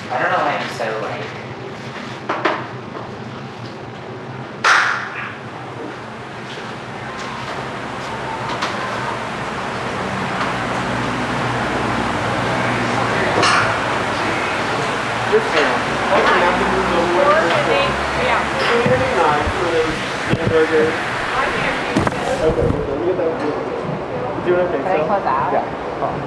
I don't know why I'm so like. This one. Okay, now we move over. Yeah. For those burgers. Okay, let me get that. You doing okay? Can I close out? Yeah.